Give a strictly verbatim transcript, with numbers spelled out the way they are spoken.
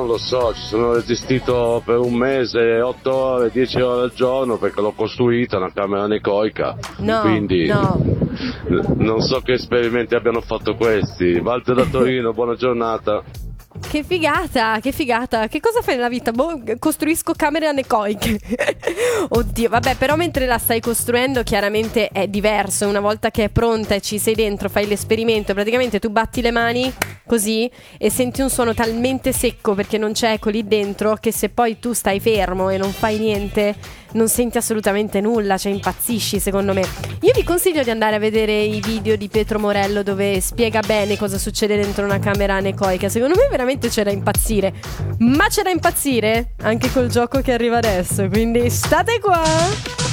lo so, ci sono resistito per un mese, otto ore, dieci ore al giorno perché l'ho costruita una camera anecoica. No, Quindi no. non so che esperimenti abbiano fatto questi. Walter da Torino, buona giornata. Che figata, che figata. Che cosa fai nella vita? Boh, costruisco camere anecoiche. Oddio, vabbè, però mentre la stai costruendo chiaramente è diverso. Una volta che è pronta e ci sei dentro, fai l'esperimento, praticamente tu batti le mani così e senti un suono talmente secco perché non c'è eco lì dentro, che se poi tu stai fermo e non fai niente non senti assolutamente nulla, cioè impazzisci secondo me. Io vi consiglio di andare a vedere i video di Pietro Morello dove spiega bene cosa succede dentro una camera anecoica. Secondo me veramente c'è da impazzire, ma c'è da impazzire anche col gioco che arriva adesso, quindi state qua.